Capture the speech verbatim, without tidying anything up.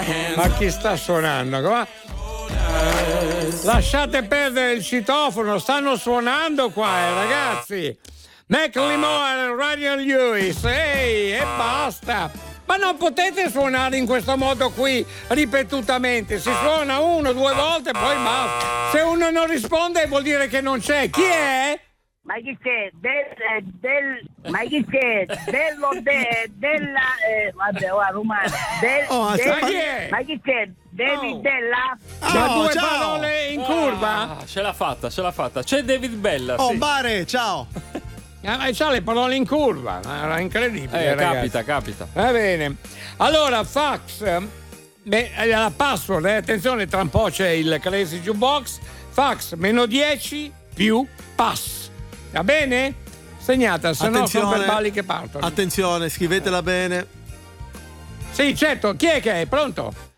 Ma chi sta suonando? Ma... Lasciate perdere il citofono, stanno suonando qua, eh, ragazzi. Macklemore, Ryan Lewis, ehi, e basta. Ma non potete suonare in questo modo qui ripetutamente. Si suona uno, due volte, poi basta. Se uno non risponde vuol dire che non c'è. Chi è? Ma chi c'è? Del, del, ma chi c'è? Dello de, della eh, vabbè, va romano. Del, Oh, del, ma chi è? ma chi c'è? David Oh. Della? Da Oh, due ciao. parole in curva? Ah, ce l'ha fatta, ce l'ha fatta. C'è David Bella. Oh, sì. Bare, ciao. Ah, ma c'ha le parole in curva, ma era incredibile. Eh, ragazzi. capita, capita. Va bene. Allora, fax, beh, la password, eh, attenzione, tra un po' c'è il Crazy Jukebox. Fax meno dieci più pass. Va bene? Segnata, se no sono verbali che partono. Attenzione, scrivetela bene. Sì, certo, chi è che è? Pronto?